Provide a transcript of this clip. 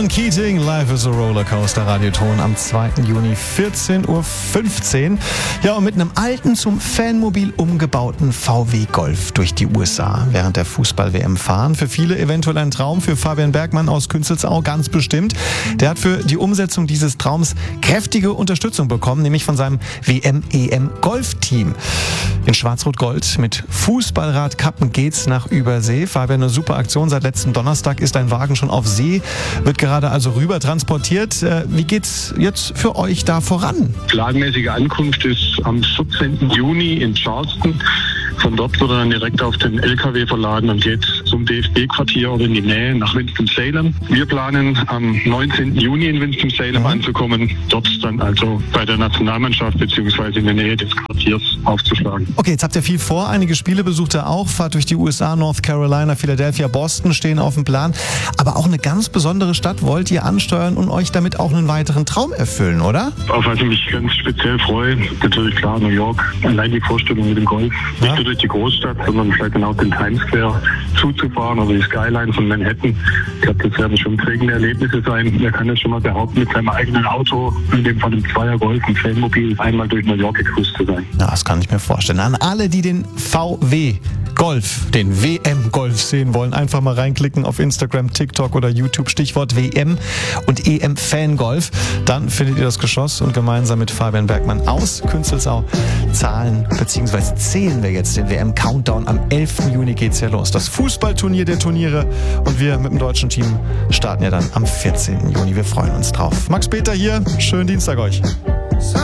Ronan Keating, Life is a Rollercoaster, Radioton am 2. Juni, 14.15 Uhr. Ja, und mit einem alten, zum Fanmobil umgebauten VW Golf durch die USA während der Fußball-WM fahren. Für viele eventuell ein Traum, für Fabian Bergmann aus Künzelsau ganz bestimmt. Der hat für die Umsetzung dieses Traums kräftige Unterstützung bekommen, nämlich von seinem WM-EM-Golf-Team. In Schwarz-Rot-Gold mit Fußballradkappen geht's nach Übersee. Fabian, eine super Aktion. Seit letzten Donnerstag ist ein Wagen schon auf See, wird gerade also rüber transportiert. Wie geht's jetzt für euch da voran? Planmäßige Ankunft ist am 14. Juni in Charleston. Von dort wird er dann direkt auf den LKW verladen und geht zum DFB-Quartier oder in die Nähe nach Winston-Salem. Wir planen am 19. Juni in Winston-Salem anzukommen, dort dann also bei der Nationalmannschaft bzw. in der Nähe des Quartiers aufzuschlagen. Okay, jetzt habt ihr viel vor, einige Spiele besucht ihr auch, fahrt durch die USA, North Carolina, Philadelphia, Boston stehen auf dem Plan. Aber auch eine ganz besondere Stadt wollt ihr ansteuern und euch damit auch einen weiteren Traum erfüllen, oder? Auf was ich mich ganz speziell freue, natürlich klar New York, allein die Vorstellung mit dem Golf. Nicht nur durch die Großstadt, sondern vielleicht dann auch den Times Square zuzufahren oder die Skyline von Manhattan. Ich glaube, das werden schon prägende Erlebnisse sein. Wer kann das schon mal behaupten, mit seinem eigenen Auto, in dem Fall einem Zweier Golf, ein Fanmobil, einmal durch New York gecruised zu sein. Ja, das kann ich mir vorstellen. An alle, die den VW Golf, den WM-Golf sehen wollen, einfach mal reinklicken auf Instagram, TikTok oder YouTube, Stichwort WM und EM-Fangolf. Dann findet ihr das Geschoss und gemeinsam mit Fabian Bergmann aus Künzelsau zählen wir jetzt den WM-Countdown. Am 11. Juni geht's ja los. Das Fußballturnier der Turniere und wir mit dem deutschen Team starten ja dann am 14. Juni. Wir freuen uns drauf. Max Peter hier, schönen Dienstag euch.